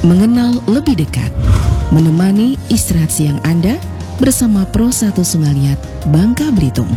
mengenal lebih dekat, menemani istirahat siang Anda bersama Pro 1 Sungaliat, Bangka Belitung.